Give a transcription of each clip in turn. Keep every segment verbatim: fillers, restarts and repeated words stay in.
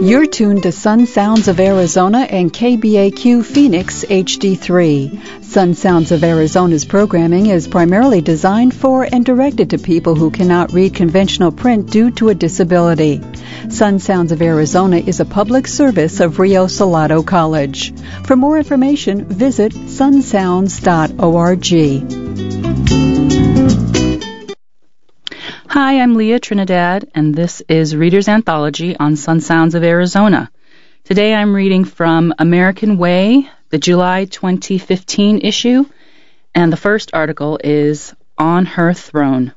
You're tuned to Sun Sounds of Arizona and K B A Q Phoenix H D three. Sun Sounds of Arizona's programming is primarily designed for and directed to people who cannot read conventional print due to a disability. Sun Sounds of Arizona is a public service of Rio Salado College. For more information, visit sun sounds dot org. Hi, I'm Leah Trinidad, and this is Reader's Anthology on Sun Sounds of Arizona. Today I'm reading from American Way, the July twenty fifteen issue, and the first article is On Her Throne.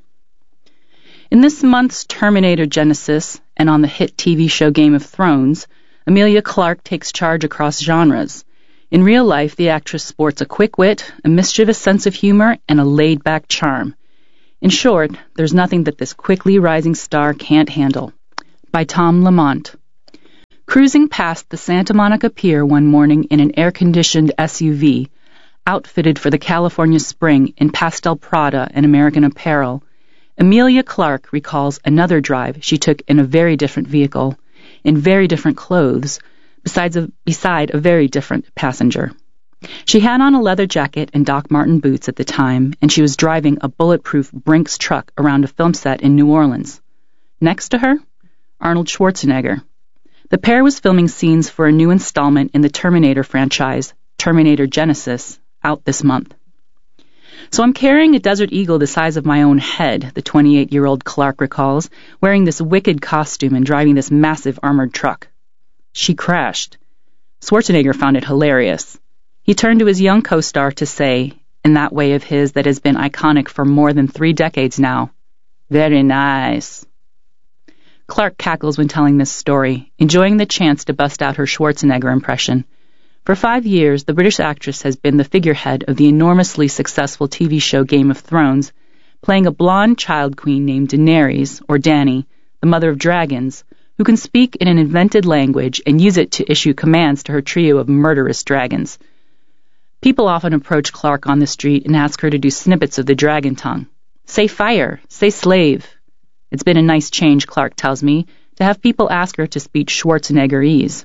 In this month's Terminator Genesis and on the hit T V show Game of Thrones, Emilia Clarke takes charge across genres. In real life, the actress sports a quick wit, a mischievous sense of humor, and a laid-back charm. In short, there's nothing that this quickly rising star can't handle. By Tom Lamont. Cruising past the Santa Monica Pier one morning in an air-conditioned S U V, outfitted for the California spring in pastel Prada and American Apparel, Emilia Clarke recalls another drive she took in a very different vehicle, in very different clothes, besides a, beside a very different passenger. She had on a leather jacket and Doc Marten boots at the time, and she was driving a bulletproof Brinks truck around a film set in New Orleans. Next to her, Arnold Schwarzenegger. The pair was filming scenes for a new installment in the Terminator franchise, Terminator Genesis, out this month. So I'm carrying a Desert Eagle the size of my own head, the twenty-eight-year-old Clarke recalls, wearing this wicked costume and driving this massive armored truck. She crashed. Schwarzenegger found it hilarious. He turned to his young co-star to say, in that way of his that has been iconic for more than three decades now, "Very nice." Clarke cackles when telling this story, enjoying the chance to bust out her Schwarzenegger impression. For five years, the British actress has been the figurehead of the enormously successful T V show Game of Thrones, playing a blonde child queen named Daenerys, or Dany, the mother of dragons, who can speak in an invented language and use it to issue commands to her trio of murderous dragons. People often approach Clarke on the street and ask her to do snippets of the dragon tongue. Say fire, say slave. It's been a nice change, Clarke tells me, to have people ask her to speak Schwarzeneggerese.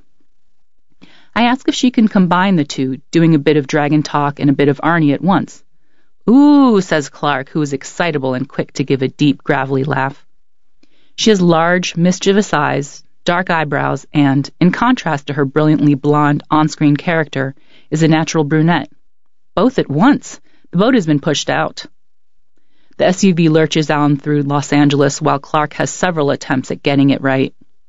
I ask if she can combine the two, doing a bit of dragon talk and a bit of Arnie at once. Ooh, says Clarke, who is excitable and quick to give a deep, gravelly laugh. She has large, mischievous eyes, dark eyebrows, and, in contrast to her brilliantly blonde on-screen character, is a natural brunette. Both at once. The boat has been pushed out. The S U V lurches on through Los Angeles while Clarke has several attempts at getting it right.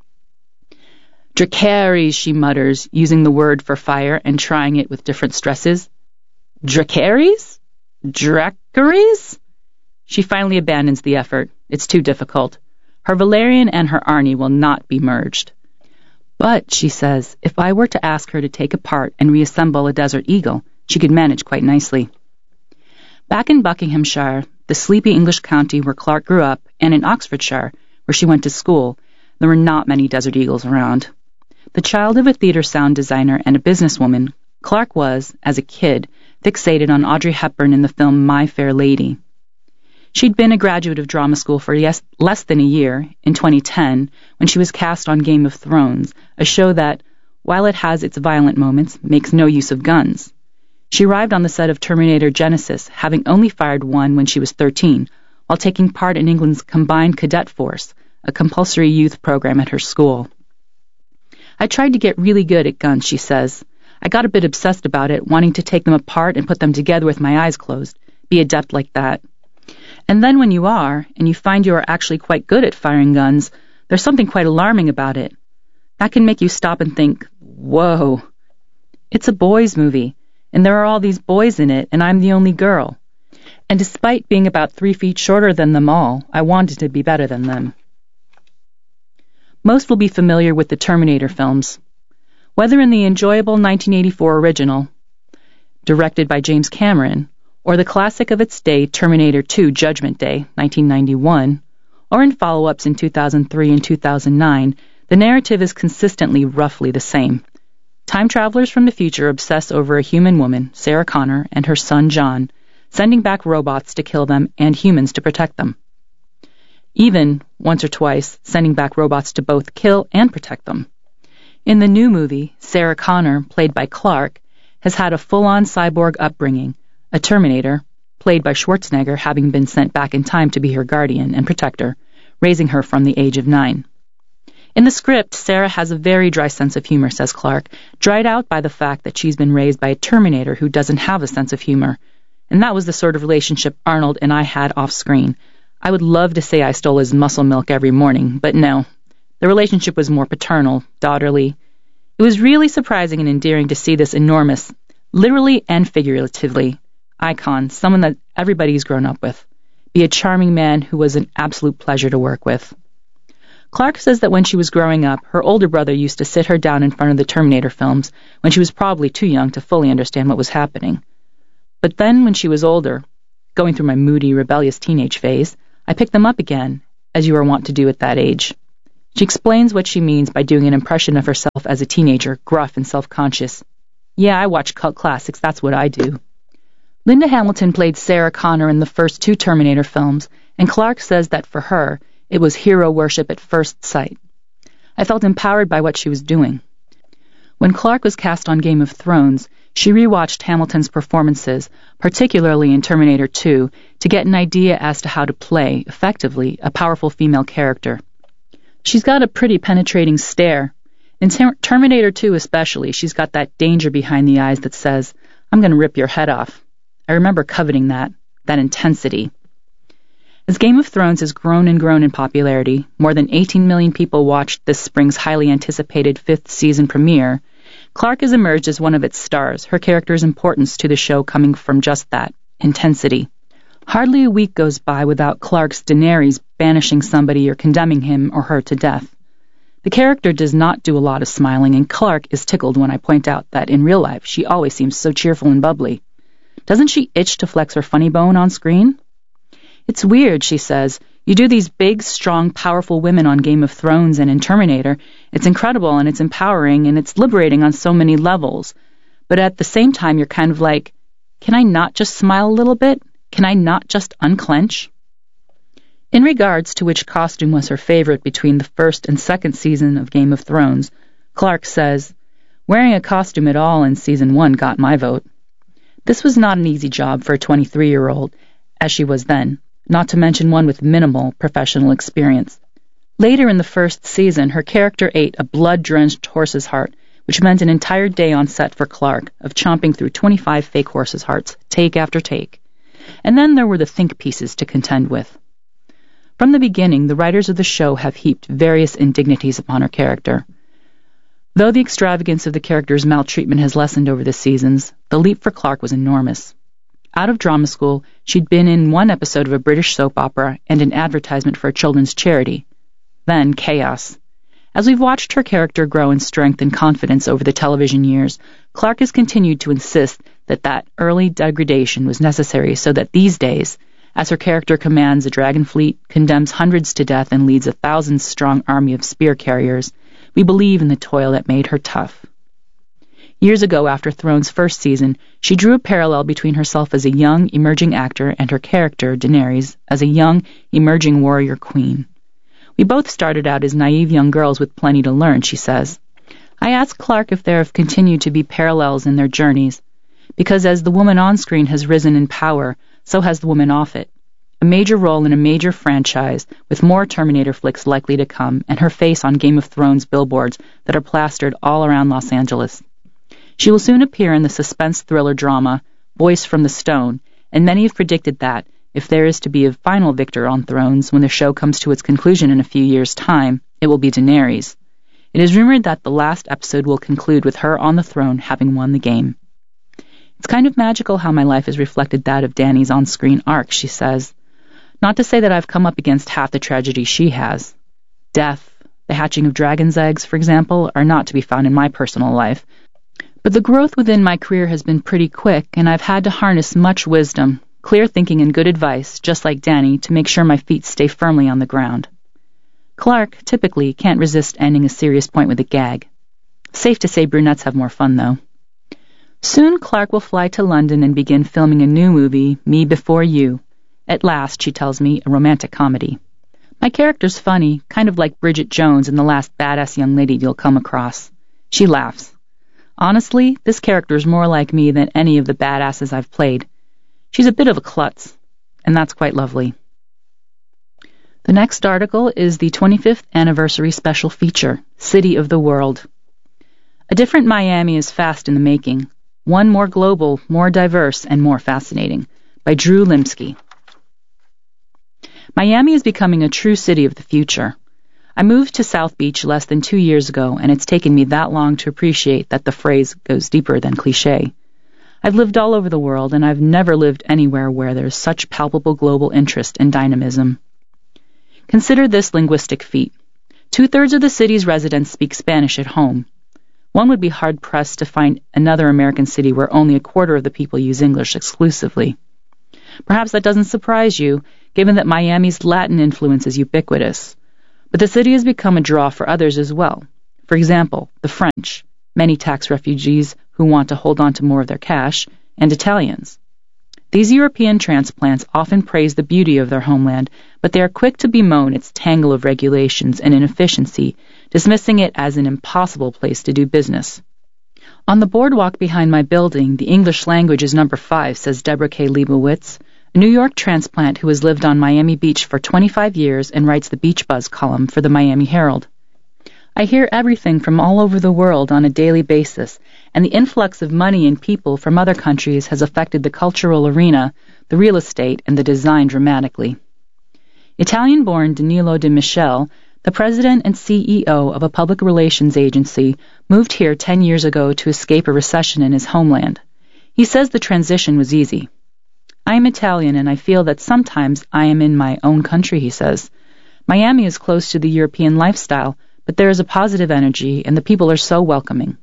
Dracarys, she mutters, using the word for fire and trying it with different stresses. Dracarys? Dracarys? She finally abandons the effort. It's too difficult. Her Valerian and her Arnie will not be merged. But, she says, if I were to ask her to take apart and reassemble a Desert Eagle, she could manage quite nicely. Back in Buckinghamshire, the sleepy English county where Clarke grew up, and in Oxfordshire, where she went to school, there were not many Desert Eagles around. The child of a theater sound designer and a businesswoman, Clarke was, as a kid, fixated on Audrey Hepburn in the film My Fair Lady. She'd been a graduate of drama school for yes, less than a year, in twenty ten, when she was cast on Game of Thrones, a show that, while it has its violent moments, makes no use of guns. She arrived on the set of Terminator Genesis, having only fired one when she was thirteen, while taking part in England's Combined Cadet Force, a compulsory youth program at her school. I tried to get really good at guns, she says. I got a bit obsessed about it, wanting to take them apart and put them together with my eyes closed, be adept like that. And then when you are, and you find you are actually quite good at firing guns, there's something quite alarming about it. That can make you stop and think, whoa. It's a boys' movie, and there are all these boys in it, and I'm the only girl. And despite being about three feet shorter than them all, I wanted to be better than them. Most will be familiar with the Terminator films. Whether in the enjoyable nineteen eighty-four original, directed by James Cameron, or the classic of its day, Terminator two Judgment Day, nineteen ninety-one, or in follow-ups in two thousand three and two thousand nine, the narrative is consistently roughly the same. Time travelers from the future obsess over a human woman, Sarah Connor, and her son John, sending back robots to kill them and humans to protect them. Even, once or twice, sending back robots to both kill and protect them. In the new movie, Sarah Connor, played by Clark, has had a full-on cyborg upbringing, a Terminator, played by Schwarzenegger, having been sent back in time to be her guardian and protector, raising her from the age of nine. In the script, Sarah has a very dry sense of humor, says Clark, dried out by the fact that she's been raised by a Terminator who doesn't have a sense of humor. And that was the sort of relationship Arnold and I had off-screen. I would love to say I stole his muscle milk every morning, but no. The relationship was more paternal, daughterly. It was really surprising and endearing to see this enormous, literally and figuratively, icon, someone that everybody's grown up with, be a charming man who was an absolute pleasure to work with. Clark says that when she was growing up, her older brother used to sit her down in front of the Terminator films when she was probably too young to fully understand what was happening. But then when she was older, going through my moody, rebellious teenage phase, I picked them up again, as you are wont to do at that age. She explains what she means by doing an impression of herself as a teenager, gruff and self-conscious. Yeah, I watch cult classics, that's what I do. Linda Hamilton played Sarah Connor in the first two Terminator films, and Clark says that for her, it was hero worship at first sight. I felt empowered by what she was doing. When Clark was cast on Game of Thrones, she rewatched Hamilton's performances, particularly in Terminator two, to get an idea as to how to play, effectively, a powerful female character. She's got a pretty penetrating stare. In ter- Terminator two especially, she's got that danger behind the eyes that says, I'm going to rip your head off. I remember coveting that, that intensity. As Game of Thrones has grown and grown in popularity, more than eighteen million people watched this spring's highly anticipated fifth season premiere, Clark has emerged as one of its stars, her character's importance to the show coming from just that, intensity. Hardly a week goes by without Clark's Daenerys banishing somebody or condemning him or her to death. The character does not do a lot of smiling, and Clark is tickled when I point out that in real life she always seems so cheerful and bubbly. Doesn't she itch to flex her funny bone on screen? It's weird, she says. You do these big, strong, powerful women on Game of Thrones and in Terminator. It's incredible and it's empowering and it's liberating on so many levels. But at the same time, you're kind of like, can I not just smile a little bit? Can I not just unclench? In regards to which costume was her favorite between the first and second season of Game of Thrones, Clark says, wearing a costume at all in season one got my vote. This was not an easy job for a twenty-three-year-old, as she was then, not to mention one with minimal professional experience. Later in the first season, her character ate a blood-drenched horse's heart, which meant an entire day on set for Clark of chomping through twenty-five fake horses' hearts, take after take. And then there were the think pieces to contend with. From the beginning, the writers of the show have heaped various indignities upon her character. Though the extravagance of the character's maltreatment has lessened over the seasons, the leap for Clark was enormous. Out of drama school, she'd been in one episode of a British soap opera and an advertisement for a children's charity. Then chaos. As we've watched her character grow in strength and confidence over the television years, Clark has continued to insist that that early degradation was necessary so that these days, as her character commands a dragon fleet, condemns hundreds to death, and leads a thousand-strong army of spear carriers, we believe in the toil that made her tough. Years ago, after Thrones' first season, she drew a parallel between herself as a young, emerging actor and her character, Daenerys, as a young, emerging warrior queen. We both started out as naive young girls with plenty to learn, she says. I asked Clark if there have continued to be parallels in their journeys, because as the woman on screen has risen in power, so has the woman off it. A major role in a major franchise, with more Terminator flicks likely to come, and her face on Game of Thrones billboards that are plastered all around Los Angeles. She will soon appear in the suspense thriller drama, Voice from the Stone, and many have predicted that, if there is to be a final victor on Thrones when the show comes to its conclusion in a few years' time, it will be Daenerys. It is rumored that the last episode will conclude with her on the throne having won the game. It's kind of magical how my life has reflected that of Dany's on-screen arc, she says. Not to say that I've come up against half the tragedy she has. Death, the hatching of dragon's eggs, for example, are not to be found in my personal life. But the growth within my career has been pretty quick, and I've had to harness much wisdom, clear thinking and good advice, just like Dany, to make sure my feet stay firmly on the ground. Clark, typically, can't resist ending a serious point with a gag. Safe to say brunettes have more fun, though. Soon Clark will fly to London and begin filming a new movie, Me Before You. At last, she tells me, a romantic comedy. My character's funny, kind of like Bridget Jones in the last badass young lady you'll come across. She laughs. Honestly, this character is more like me than any of the badasses I've played. She's a bit of a klutz, and that's quite lovely. The next article is the twenty-fifth Anniversary Special Feature, City of the World. A different Miami is fast in the making. One more global, more diverse, and more fascinating, by Drew Limsky. Miami is becoming a true city of the future. I moved to South Beach less than two years ago, and it's taken me that long to appreciate that the phrase goes deeper than cliché. I've lived all over the world, and I've never lived anywhere where there's such palpable global interest and dynamism. Consider this linguistic feat. Two-thirds of the city's residents speak Spanish at home. One would be hard-pressed to find another American city where only a quarter of the people use English exclusively. Perhaps that doesn't surprise you, given that Miami's Latin influence is ubiquitous. But the city has become a draw for others as well. For example, the French, many tax refugees who want to hold on to more of their cash, and Italians. These European transplants often praise the beauty of their homeland, but they are quick to bemoan its tangle of regulations and inefficiency, dismissing it as an impossible place to do business. On the boardwalk behind my building, the English language is number five, says Deborah K. Leibowitz, a New York transplant who has lived on Miami Beach for twenty-five years and writes the Beach Buzz column for the Miami Herald. I hear everything from all over the world on a daily basis, and the influx of money and people from other countries has affected the cultural arena, the real estate, and the design dramatically. Italian-born Danilo De Michele, the president and C E O of a public relations agency, moved here ten years ago to escape a recession in his homeland. He says the transition was easy. I am Italian, and I feel that sometimes I am in my own country, he says. Miami is close to the European lifestyle, but there is a positive energy, and the people are so welcoming.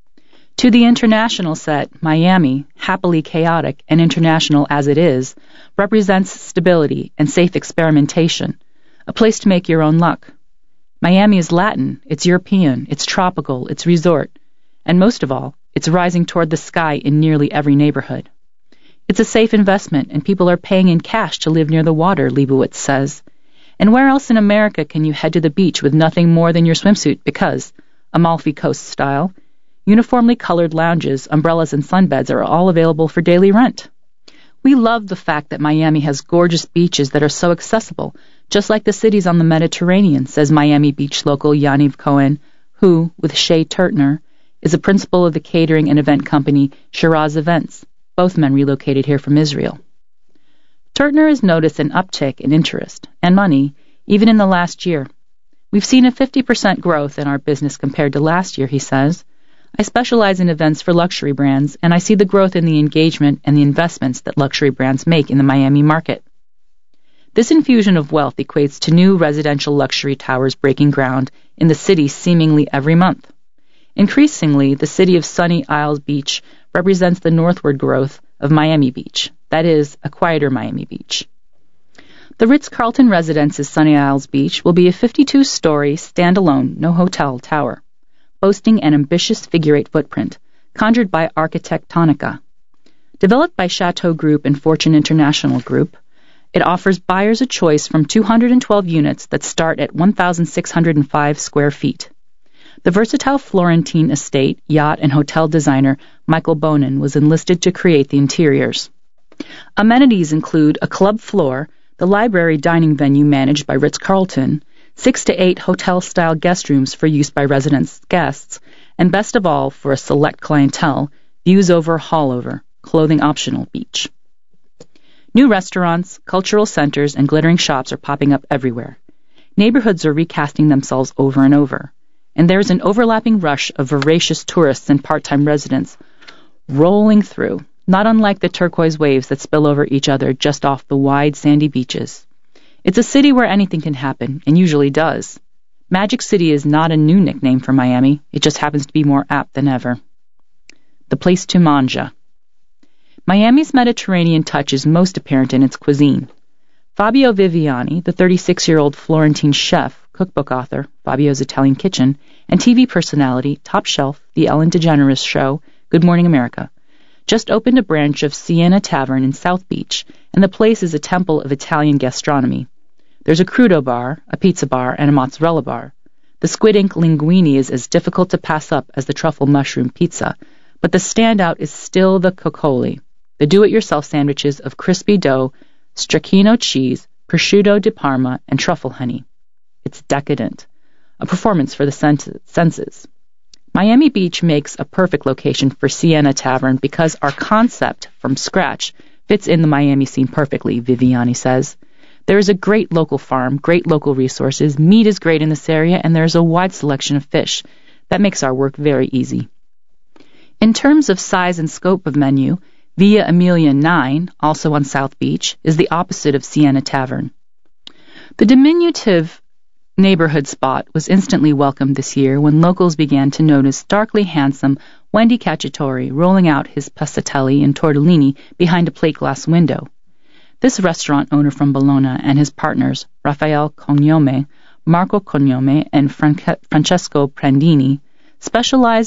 To the international set, Miami, happily chaotic and international as it is, represents stability and safe experimentation, a place to make your own luck. Miami is Latin, it's European, it's tropical, it's resort, and most of all, it's rising toward the sky in nearly every neighborhood. It's a safe investment, and people are paying in cash to live near the water, Leibowitz says. And where else in America can you head to the beach with nothing more than your swimsuit because, Amalfi Coast style, uniformly colored lounges, umbrellas, and sunbeds are all available for daily rent? We love the fact that Miami has gorgeous beaches that are so accessible, just like the cities on the Mediterranean, says Miami Beach local Yaniv Cohen, who, with Shay Turtner, is a principal of the catering and event company Shiraz Events, both men relocated here from Israel. Turtner has noticed an uptick in interest and money even in the last year. We've seen a fifty percent growth in our business compared to last year, he says. I specialize in events for luxury brands, and I see the growth in the engagement and the investments that luxury brands make in the Miami market. This infusion of wealth equates to new residential luxury towers breaking ground in the city seemingly every month. Increasingly, the city of Sunny Isles Beach represents the northward growth of Miami Beach, that is, a quieter Miami Beach. The Ritz-Carlton Residence's Sunny Isles Beach will be a fifty-two story, standalone, no-hotel tower, boasting an ambitious figure-eight footprint, conjured by Architectonica. Developed by Chateau Group and Fortune International Group, it offers buyers a choice from two hundred twelve units that start at one thousand six hundred five square feet. The versatile Florentine estate, yacht, and hotel designer Michael Bonin was enlisted to create the interiors. Amenities include a club floor, the library dining venue managed by Ritz-Carlton, six to eight hotel-style guest rooms for use by residents' guests, and best of all, for a select clientele, views over Hallover, clothing-optional beach. New restaurants, cultural centers, and glittering shops are popping up everywhere. Neighborhoods are recasting themselves over and over, and there's an overlapping rush of voracious tourists and part-time residents rolling through, not unlike the turquoise waves that spill over each other just off the wide sandy beaches. It's a city where anything can happen, and usually does. Magic City is not a new nickname for Miami. It just happens to be more apt than ever. The place to manja. Miami's Mediterranean touch is most apparent in its cuisine. Fabio Viviani, the thirty-six-year-old Florentine chef, cookbook author, Fabio's Italian Kitchen, and T V personality, Top Shelf, The Ellen DeGeneres Show, Good Morning America, just opened a branch of Siena Tavern in South Beach, and the place is a temple of Italian gastronomy. There's a crudo bar, a pizza bar, and a mozzarella bar. The squid ink linguine is as difficult to pass up as the truffle mushroom pizza, but the standout is still the cocoli, the do-it-yourself sandwiches of crispy dough, stracchino cheese, prosciutto di Parma, and truffle honey. It's decadent, a performance for the senses. Miami Beach makes a perfect location for Siena Tavern because our concept from scratch fits in the Miami scene perfectly, Viviani says. There is a great local farm, great local resources, meat is great in this area, and there is a wide selection of fish. That makes our work very easy. In terms of size and scope of menu, Villa Emilia nine, also on South Beach, is the opposite of Siena Tavern. The diminutive neighborhood spot was instantly welcomed this year when locals began to notice darkly handsome Wendy Cacciatore rolling out his passatelli and tortellini behind a plate glass window. This restaurant owner from Bologna and his partners, Rafael Cognome, Marco Cognome, and Fran- Francesco Prandini, specialize